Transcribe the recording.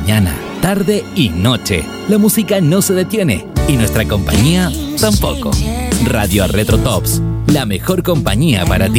mañana, tarde y noche. La música no se detiene y nuestra compañía tampoco. Radio Retro Tops, la mejor compañía para ti.